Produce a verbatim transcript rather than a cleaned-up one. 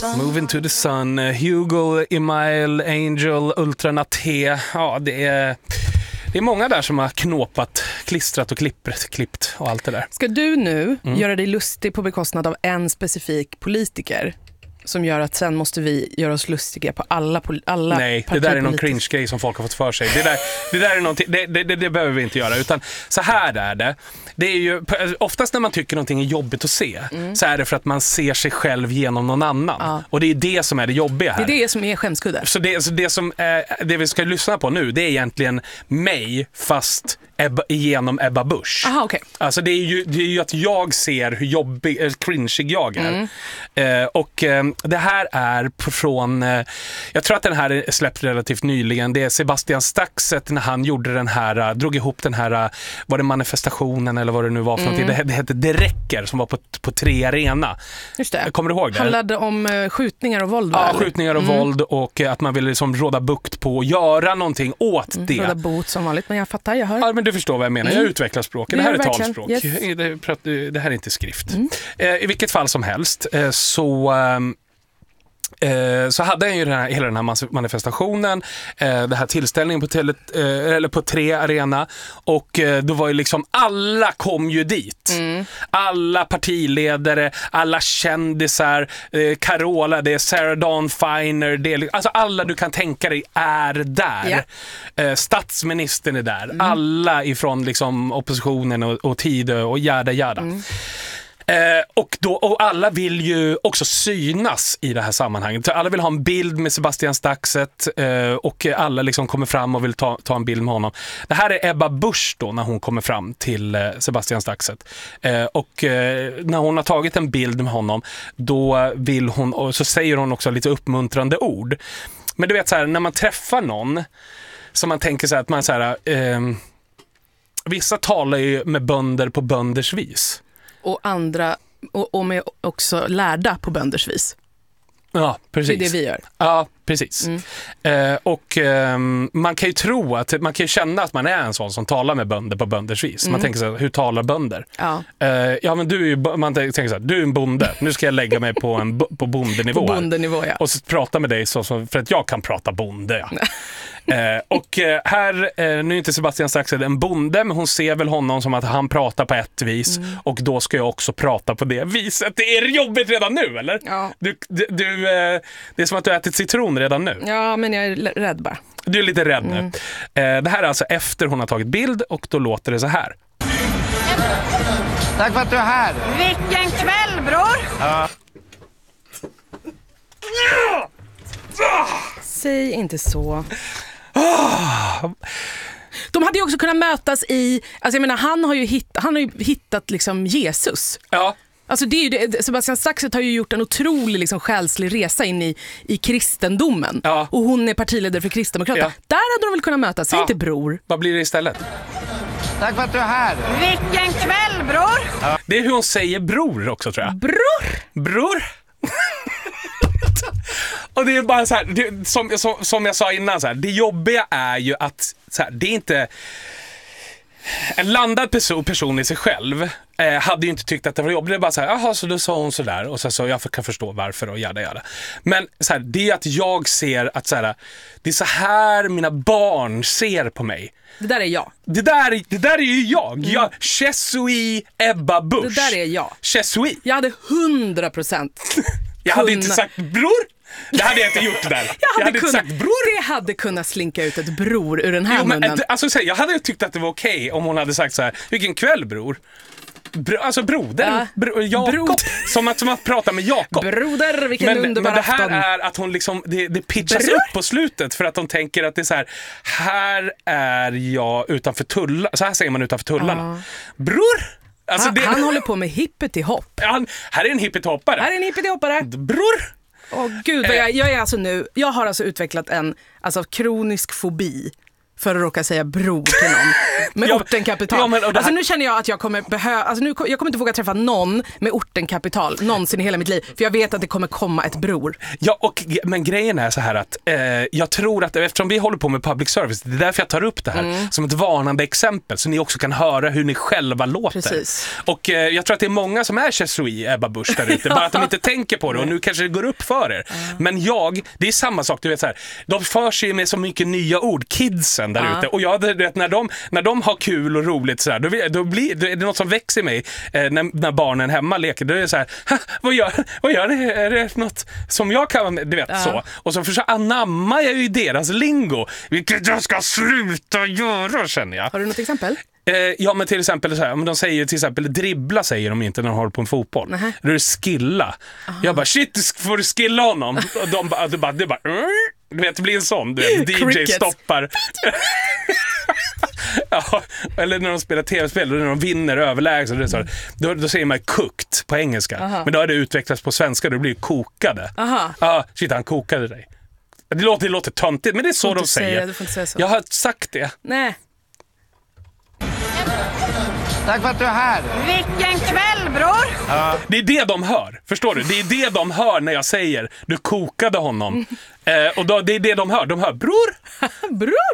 sun. Moving to the sun, Hugo, Email, Angel, Ultranat T. Ja, det är, det är många där som har knåpat, klistrat och klippt, klippt och allt det där. Ska du nu Mm. göra dig lustig på bekostnad av en specifik politiker som gör att sen måste vi göra oss lustiga på alla, pol- alla Nej, det där är någon partipolitik- cringe-grej som folk har fått för sig. Det där, det där är någonting, det, det, det, det behöver vi inte göra. Utan så här är det. Det är ju, oftast när man tycker någonting är jobbigt att se, mm. så är det för att man ser sig själv genom någon annan. Ja. Och det är det som är det jobbiga här. Det är det som är skämskudde. Så det, så det, som, eh, det vi ska lyssna på nu, det är egentligen mig fast Ebba, genom Ebba Busch. Aha, okej. Alltså det är, ju, det är ju att jag ser hur jobbig, äh, cringeig jag är. Mm. Eh, och eh, det här är från, eh, jag tror att den här är släppt relativt nyligen. Det är Sebastian Staxet när han gjorde den här, uh, drog ihop den här, uh, var det manifestationen eller vad det nu var för mm. någonting. Det, det hette Det räcker, som var på, på tre arena. Just det. Kommer du ihåg det? Handlade om uh, skjutningar och våld. Ja, eller? skjutningar och mm. våld och uh, att man ville liksom råda bukt på och göra någonting åt mm. det. Råda bot som vanligt, men jag fattar, jag hör. Ja, men du förstår vad jag menar. Jag utvecklar språket. Det här är talspråk. Yes. Det, det här är inte skrift. Mm. Eh, I vilket fall som helst eh, så... Um, Eh, så hade jag ju den här, hela den här manifestationen, eh, den här tillställningen på, tele, eh, eller på tre arena och eh, då var ju liksom alla kom ju dit. Mm. Alla partiledare, alla kändisar, eh, Carola, det är Sarah Dawn Finer, det är, alltså alla du kan tänka dig är där. Yeah. Eh, statsministern är där. Mm. Alla ifrån liksom oppositionen och, och tid och jada jada. Mm. Eh, och, då, och alla vill ju också synas i det här sammanhanget. Alla vill ha en bild med Sebastian Staxet eh, och alla liksom kommer fram och vill ta, ta en bild med honom. Det här är Ebba Busch då när hon kommer fram till eh, Sebastian Staxet. Eh, och eh, när hon har tagit en bild med honom då vill hon, och så säger hon också lite uppmuntrande ord. Men du vet så här, när man träffar någon så man tänker så här att man så här, eh, vissa talar ju med bönder på bönders vis. Och andra, och, och med också lärda på bönders vis. Ja, precis. Det är det vi gör. Ja, precis. Mm. Eh, och eh, man kan ju tro att, man kan ju känna att man är en sån som talar med bönder på bönders vis. Mm. Man tänker så här, hur talar bönder? Ja, eh, ja men du är ju, man tänker så här, du är en bonde. Nu ska jag lägga mig på en på bondenivå. På bondenivå, ja. Och så prata med dig så, så för att jag kan prata bonde, ja. Eh, och eh, här, eh, nu är inte Sebastian Staxet en bonde, men hon ser väl honom som att han pratar på ett vis mm. och då ska jag också prata på det viset. Det är jobbigt redan nu, eller? Ja. Du, du, du, eh, det är som att du ätit citron redan nu. Ja, men jag är rädd bara. Du är lite rädd nu. Mm. Eh, det här är alltså efter hon har tagit bild och då låter det så här. Tack för att du är här. Vilken kväll, bror! Ja. Säg inte så. De hade ju också kunnat mötas i, alltså jag menar, han har ju hittat, han har ju hittat liksom Jesus. Ja. Alltså det är ju det, Sebastian Staxet har ju gjort en otrolig liksom själslig resa in i, i kristendomen. Ja. Och hon är partiledare för Kristdemokraterna. Ja. Där hade de väl kunnat mötas, säg ja. inte bror. Vad blir det istället? Tack för att du är här. Vilken kväll, bror! Ja. Det är hur hon säger bror också, tror jag. Bror! Bror! Och det är bara så här, det, som, som, som jag sa innan, så här, det jobbiga är ju att så här, det är inte en landad person, person i sig själv eh, hade ju inte tyckt att det var jobbigt. Det är bara så här, jaha, så då sa hon så där och så, så jag kan förstå varför och jada jada. Men så här, det är att jag ser att så här, det är så här mina barn ser på mig. Det där är jag. Det där, det där är ju jag. Mm. Jag Chesui Ebba Busch. Det där är jag. Chesui. Jag hade hundra procent. Jag hade inte sagt bror. Det hade jag inte gjort där. Jag hade, jag hade inte kunnat, sagt bror. Det hade kunnat slinka ut ett bror ur den här jo, men, munnen. Alltså, jag hade tyckt att det var okej okay om hon hade sagt så här: vilken kväll, bror. Bro, alltså broder, ja. bro, Jakob, Brod. som, att, som att prata med Jakob. Broder, vilken men, underbar men det här afton. är att hon liksom, det, det pitchas Bror. upp på slutet för att de tänker att det är så här: här är jag utanför tullarna. Så här säger man utanför tullarna. Uh. Bror! Alltså, han, det, han håller på med hippity-hopp. Han, här är en hippity-hoppare. Här är en hippity-hoppare. Bror! Åh gud, vad jag, jag är alltså nu, jag har alltså utvecklat en alltså kronisk fobi för att råka säga bror till någon med Ja, ortenkapital. ja, men, och det här- Alltså nu känner jag att jag kommer behöva, alltså nu, jag kommer inte våga träffa någon med ortenkapital någonsin i hela mitt liv, för jag vet att det kommer komma ett bror. Ja, och, men grejen är så här att eh, jag tror att eftersom vi håller på med public service, det är därför jag tar upp det här mm. som ett varnande exempel, så ni också kan höra hur ni själva låter. Precis. Och eh, jag tror att det är många som är Chesui, Ebba Busch där ute, bara att de inte tänker på det, och nu kanske det går upp för er. Mm. Men jag, det är samma sak, du vet så här, de för sig med så mycket nya ord, kidsen där mm. ute, och jag vet, när de, när de har kul och roligt så här, då, då blir då är det något som växer i mig eh, när, när barnen hemma leker, då är det så här, vad gör, vad gör ni? Är det något som jag kan, du vet, mm. så. Och så försöker anammar jag ju deras lingo, vilket jag ska sluta göra, känner jag. Har du något exempel? Eh, ja, men till exempel så här, om de säger till exempel dribbla, säger de inte när de håller på en fotboll. Uh-huh. Då är det skilla. Aha. Jag bara, shit, får du skilla honom? Och de bara, du bara, du bara, du vet, det blir en sån, du vet, D J Crickets. Stoppar. Ja, eller när de spelar tv-spel och när de vinner överlägset, så, då, då säger man cooked på engelska. Aha. Men då har det utvecklats på svenska, då blir det kokade. Ja, ah, shit, han kokade dig. Det låter, det låter töntigt, men det är så de säger. säga, säga så. Jag har sagt det. Nej. Tack för att du är här. Vilken kväll, bror! Ja. Det är det de hör, förstår du? Det är det de hör när jag säger du kokade honom. Mm. Eh, och då, det är det de hör. De hör bror. Bror.